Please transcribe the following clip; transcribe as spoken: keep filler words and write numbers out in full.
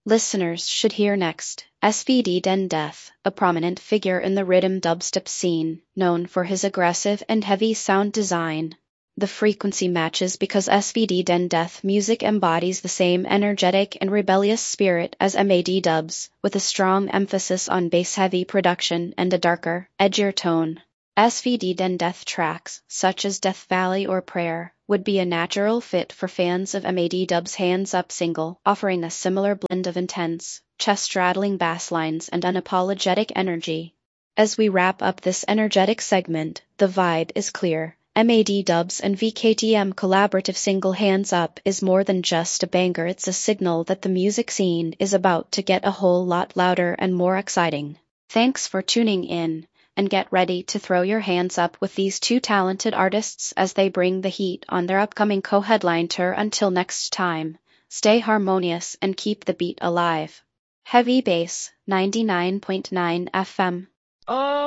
listeners should hear next. S V D Den Death, a prominent figure in the rhythm dubstep scene, known for his aggressive and heavy sound design. The frequency matches because S V D Den Death music embodies the same energetic and rebellious spirit as M A D dubs, with a strong emphasis on bass-heavy production and a darker, edgier tone. S V D Den Death tracks, such as Death Valley or Prayer, would be a natural fit for fans of M A D dub's Hands Up single, offering a similar blend of intense, chest-rattling bass lines and unapologetic energy. As we wrap up this energetic segment, the vibe is clear. M A D dubs and V K T M collaborative single Hands Up is more than just a banger, it's a signal that the music scene is about to get a whole lot louder and more exciting. Thanks for tuning in, and get ready to throw your hands up with these two talented artists as they bring the heat on their upcoming co-headline tour. Until next time, stay harmonious and keep the beat alive. Heavy Bass, ninety-nine point nine F M. Oh.